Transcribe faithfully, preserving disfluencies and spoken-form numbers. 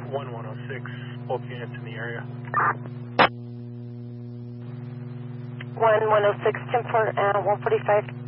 one one oh six, both units in the area. one one oh six, ten for uh, one forty-five.